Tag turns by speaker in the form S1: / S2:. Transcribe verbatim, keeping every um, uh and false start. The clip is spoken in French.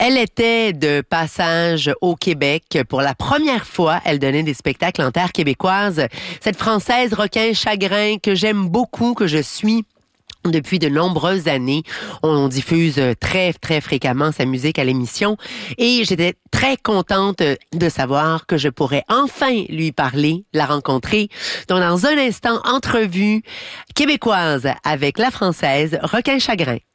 S1: Elle était de passage au Québec. Pour la première fois, elle donnait des spectacles en terre québécoise. Cette Française requin chagrin que j'aime beaucoup, que je suis depuis de nombreuses années. On diffuse très, très fréquemment sa musique à l'émission et j'étais très contente de savoir que je pourrais enfin lui parler, la rencontrer. Donc, dans un instant, entrevue québécoise avec la Française Requin Chagrin.